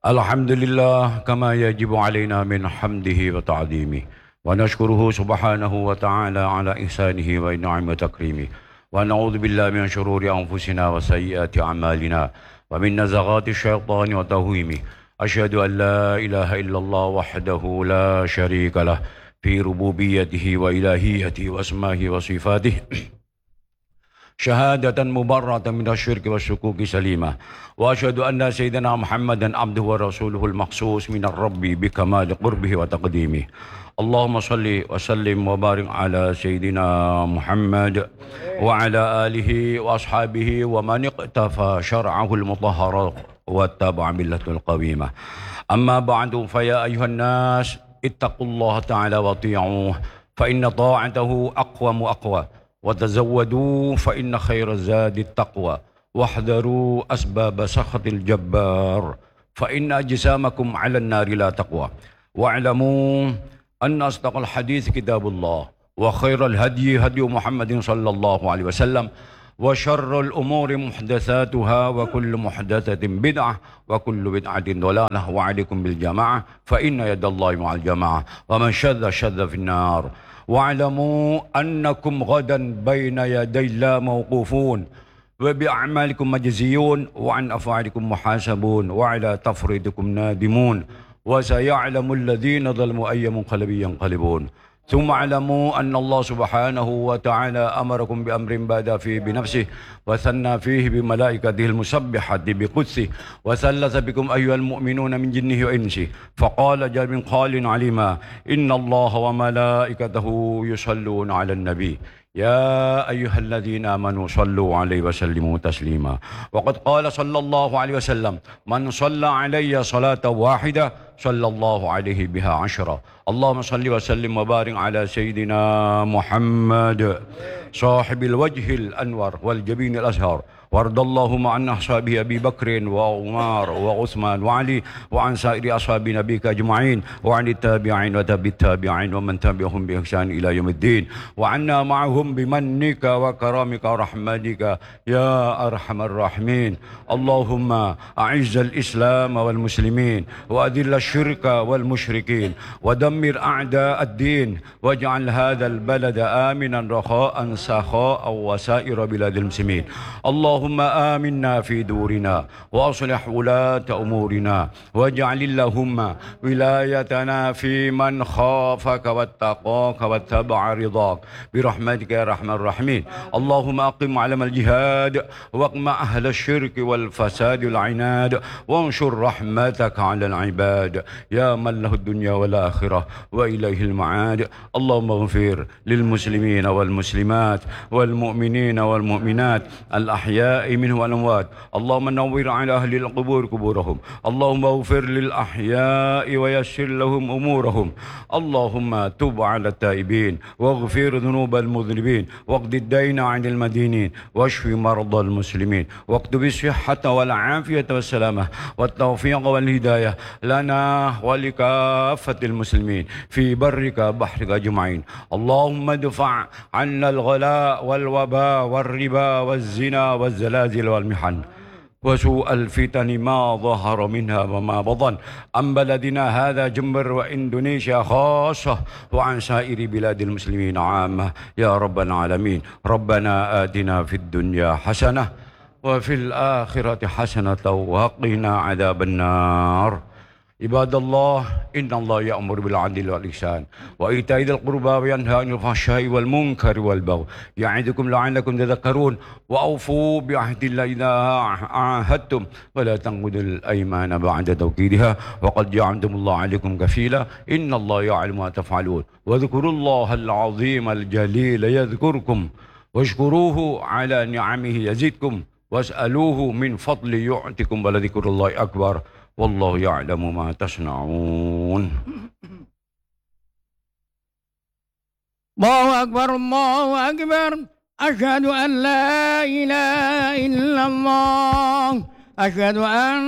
الحمد لله كما يجب علينا من حمده وتعظيمه، ونشكره سبحانه وتعالى على إحسانه وإنعام وتكريمه، ونعوذ بالله من شرور أنفسنا وسيئات أعمالنا ومن نزغات الشيطان وتهويمه. أشهد أن لا إله إلا الله وحده لا شريك له في ربوبيته وإلهيته وأسمائه وصفاته شهادة مبرة من الشرك والشكوك سليمة. وأشهد أن سيدنا محمدا عبده ورسوله المخصوص من الرب بكمال قربه وتقديمه. اللهم صل وسلم وبارك على سيدنا محمد وعلى آله وأصحابه ومن اقتفى شرعه المطهر واتبع ملته القويمة. أما بعد، فيا أيها الناس اتقوا الله تعالى واطيعوه، فإن طاعته أقوم وأقوى. وتزودوا فإن خير الزاد التقوى، واحذروا أسباب سخط الجبار، فإن أجسامكم على النار لا تقوى. واعلموا أن أصدق الحديث كتاب الله، وخير الهدي هدي محمد صلى الله عليه وسلم، وشر الأمور محدثاتها، وكل محدثة بدعة، وكل بدعة ضلالة. وعليكم بالجماعة، فإن يد الله مع الجماعة، ومن شذ شذ في النار. واعلموا أنكم غدا بين يدي الله موقوفون، وبأعمالكم مجزيون، وعن أفعالكم محاسبون، وعلى تفريطكم نادمون، وسيعلم الذين ظلموا أي منقلب ينقلبون. ثم اعلموا أن الله سبحانه وتعالى أمركم بأمر بدأ فيه بنفسه، وثنى فيه بملائكته المسبحة بقدسه، وثلث بكم أيها المؤمنون من جنه وإنسه، فقال جل من قال عليما: إن الله وملائكته يصلون على النبي يا أيها الذين آمنوا صلوا عليه وسلموا تسليما. وقد قال صلى الله عليه وسلم: من صلى علي صلاة واحدة صلى الله عليه بها 10. اللهم صل وسلم وبارك على سيدنا محمد صاحب الوجه الأنور والجبين الأزهر، وارض اللهم عن أصحابه أبي بكر وعمر وعثمان وعلي، وعن سائر أصحاب نبيك أجمعين، وعن التابعين وتابع التابعين ومن تبعهم بإحسان إلى يوم الدين، وعنا معهم بمنك وكرامك ورحمتك يا أرحم الراحمين. اللهم أعز الإسلام والمسلمين، وأذل الشرك والمشركين، ودمر أعداء الدين، واجعل هذا البلد آمنا رخاء سخاء وسائر بلاد المسلمين. اللهم آمنا في دورنا، وأصلح ولاة أمورنا، واجعل اللهم ولايتنا في من خافك واتقاك واتبع رضاك برحمتك يا أرحم الراحمين. اللهم أقم علم الجهاد، واقمع أهل الشرك والفساد والعناد، وانشر رحمتك على العباد يا من له الدنيا والآخرة وإليه المعاد. اللهم اغفر للمسلمين والمسلمات والمؤمنين والمؤمنات الأحياء منه والأموات. اللهم نور على أهل القبور قبورهم. اللهم اغفر للأحياء ويسر لهم أمورهم. اللهم تب على التائبين، واغفر ذنوب المذنبين، واقض الدين عن المدينين، واشف مرضى المسلمين، واكتب الصحة والعافية والسلامة والتوفيق والهداية لنا ولكافة المسلمين في برك بحرك أجمعين. اللهم ادفع عنا الغلاء والوباء والربا والزنا والزلازل والمحن وسوء الفتن ما ظهر منها وما بطن عن بلدنا هذا جمر وإندونيسيا خاصة، وعن سائر بلاد المسلمين عامة يا رب العالمين. ربنا آتنا في الدنيا حسنة وفي الآخرة حسنة وقنا عذاب النار. عباد الله، إن الله يأمر بالعدل والإحسان وإيتاء ذي القربى وينهى عن الفحشاء والمنكر والبغي يعظكم لعلكم تذكرون. وأوفوا بعهد الله إذا عاهدتم، ولا تنقضوا الأيمان بعد توكيدها، وقد جعلتم الله عليكم كفيلا، إن الله يعلم ما تفعلون. واذكروا الله العظيم الجليل يذكركم، واشكروه على نعمه يزدكم، واسألوه من فضل يعطكم، ولذكر الله أكبر، والله يعلم ما تصنعون. الله أكبر الله أكبر، أشهد أن لا إله إلا الله، أشهد أن